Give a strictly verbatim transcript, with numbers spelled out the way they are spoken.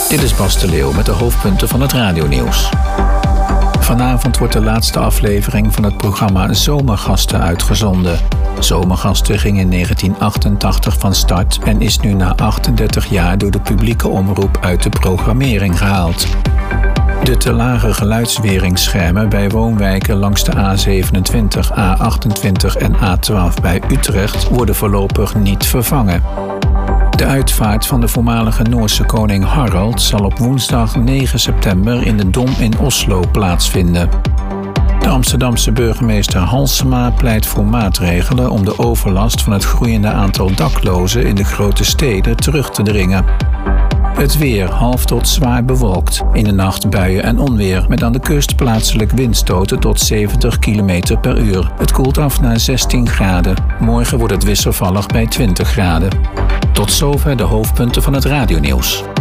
Dit is Bas de Leeuw met de hoofdpunten van het radionieuws. Vanavond wordt de laatste aflevering van het programma Zomergasten uitgezonden. Zomergasten ging in negentien achtentachtig van start en is nu na achtendertig jaar door de publieke omroep uit de programmering gehaald. De te lage geluidsweringsschermen bij woonwijken langs de A zevenentwintig, A achtentwintig en A twaalf bij Utrecht worden voorlopig niet vervangen. De uitvaart van de voormalige Noorse koning Harald zal op woensdag negen september in de Dom in Oslo plaatsvinden. De Amsterdamse burgemeester Halsema pleit voor maatregelen om de overlast van het groeiende aantal daklozen in de grote steden terug te dringen. Het weer half tot zwaar bewolkt. In de nacht buien en onweer, met aan de kust plaatselijk windstoten tot zeventig kilometer per uur. Het koelt af naar zestien graden. Morgen wordt het wisselvallig bij twintig graden. Tot zover de hoofdpunten van het radionieuws.